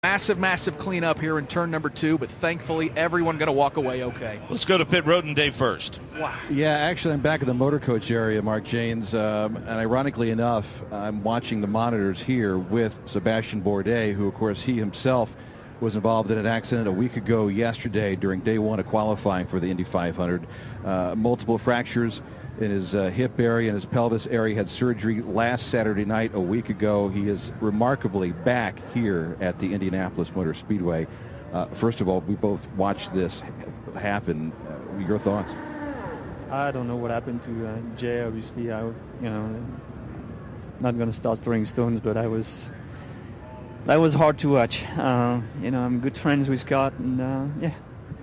Massive cleanup here in turn number 2, but thankfully everyone going to walk away okay. Let's go to pit road and Dave first. Wow. Yeah, actually, I'm back in the motor coach area, Mark Janes, and ironically enough, I'm watching the monitors here with Sebastian Bourdais, who, of course, he himself was involved in an accident a week ago yesterday during day 1 of qualifying for the Indy 500. Multiple fractures in his hip area and his pelvis area. Had surgery last Saturday night a week ago. He is remarkably back here at the Indianapolis Motor Speedway. First of all, we both watched this happen. Your thoughts? I don't know what happened to Jay. Obviously, not going to start throwing stones, but that was hard to watch. I'm good friends with Scott, and yeah.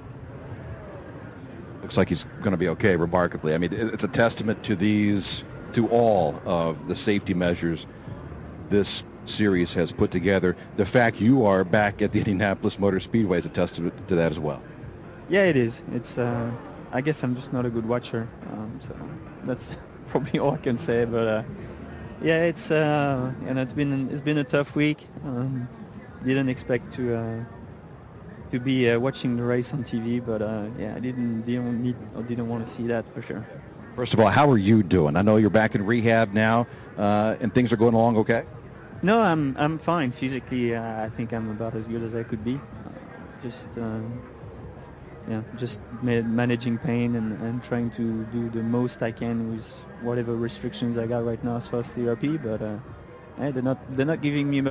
Looks like he's going to be okay, remarkably. I mean, it's a testament to all of the safety measures this series has put together. The fact you are back at the Indianapolis Motor Speedway is a testament to that as well. Yeah, it is. It's. I guess I'm just not a good watcher, so that's probably all I can say. But yeah, it's it's been a tough week. Didn't expect to be watching the race on TV, but yeah, I didn't want to see that for sure. First of all, how are you doing? I know you're back in rehab now, and things are going along okay? No, I'm fine physically. I think I'm about as good as I could be. Just managing pain and trying to do the most I can with whatever restrictions I got right now as far as therapy. But they're not giving me.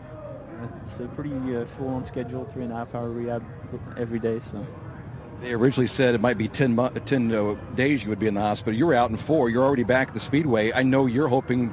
It's a pretty full-on schedule, 3.5-hour rehab every day. So they originally said it might be 10 days you would be in the hospital. You were out in 4. You're already back at the Speedway. I know you're hoping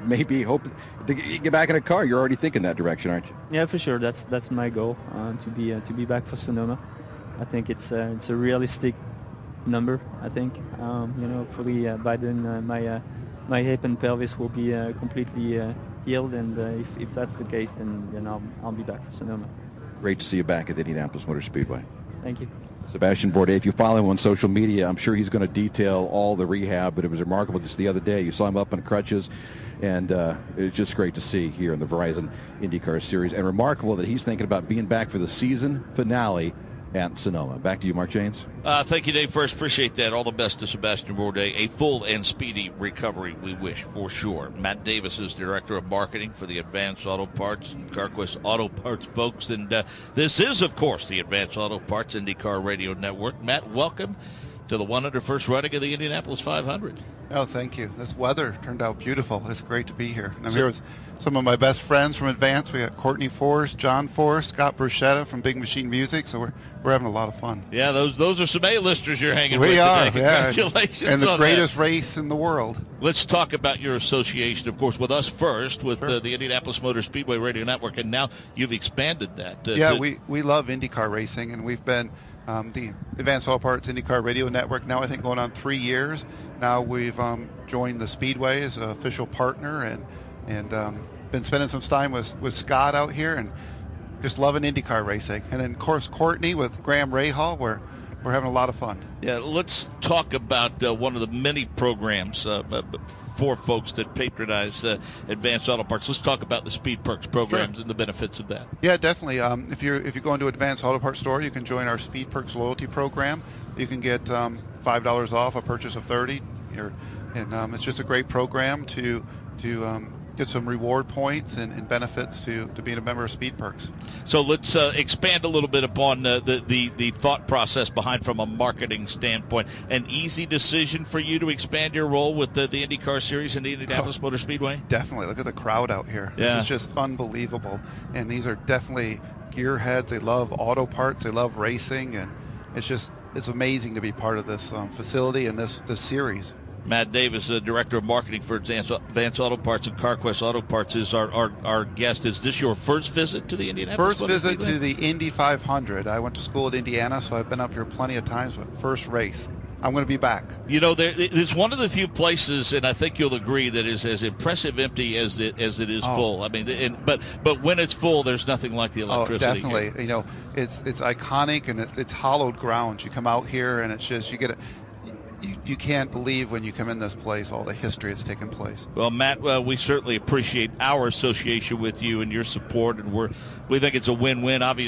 to get back in a car. You're already thinking that direction, aren't you? Yeah, for sure. That's my goal, to be back for Sonoma. I think it's a realistic number. I think hopefully by then my hip and pelvis will be completely healed, and if that's the case, then I'll be back for Sonoma. Great to see you back at the Indianapolis Motor Speedway. Thank you. Sebastian Bourdais, if you follow him on social media, I'm sure he's going to detail all the rehab, but it was remarkable just the other day. You saw him up on crutches, and it's just great to see here in the Verizon IndyCar Series, and remarkable that he's thinking about being back for the season finale at Sonoma. Back to you, Mark Janes. Thank you, Dave. First, appreciate that. All the best to Sebastian Bourdais. A full and speedy recovery, we wish, for sure. Matt Davis is Director of Marketing for the Advanced Auto Parts and CarQuest Auto Parts folks. And this is, of course, the Advanced Auto Parts IndyCar Radio Network. Matt, welcome to the 101st running of the Indianapolis 500. Oh, thank you. This weather turned out beautiful. It's great to be here. And I'm here with some of my best friends from Advance. We got Courtney Forrest, John Forrest, Scott Bruschetta from Big Machine Music. So we're having a lot of fun. Yeah, those are some A-listers you're hanging with today. We are, Congratulations and the greatest that. Race in the world. Let's talk about your association, of course, with us first, with the Indianapolis Motor Speedway Radio Network, and now you've expanded that. We love IndyCar racing, and we've been the Advanced Auto Parts IndyCar Radio Network now, I think, going on 3 years. Now we've joined the Speedway as an official partner, and been spending some time with Scott out here, and just loving IndyCar racing. And then, of course, Courtney with Graham Rahal, we're having a lot of fun. Yeah, let's talk about one of the many programs for folks that patronize Advanced Auto Parts. Let's talk about the Speed Perks programs and the benefits of that. Yeah, definitely. If you go into Advanced Auto Parts store, you can join our Speed Perks loyalty program. You can get $5 off a purchase of $30, and it's just a great program to get some reward points and benefits to being a member of Speed Perks. So let's expand a little bit upon the thought process behind, from a marketing standpoint. An easy decision for you to expand your role with the IndyCar Series and the Indianapolis Motor Speedway? Definitely. Look at the crowd out here. Yeah. This is just unbelievable. And these are definitely gearheads. They love auto parts. They love racing. And it's amazing to be part of this facility and this series. Matt Davis, the Director of Marketing for Advanced Auto Parts and CarQuest Auto Parts, is our guest. Is this your first visit to the Indianapolis? First visit to the Indy 500. I went to school at Indiana, so I've been up here plenty of times, but first race. I'm going to be back. It's one of the few places, and I think you'll agree, that is as impressive empty as it is full. I mean, but when it's full, there's nothing like the electricity. Oh, definitely. Here. It's iconic, and it's hollowed ground. You come out here, and it's just you you can't believe when you come in this place all the history that's taken place. Well, Matt, we certainly appreciate our association with you and your support, and we think it's a win-win. Obviously,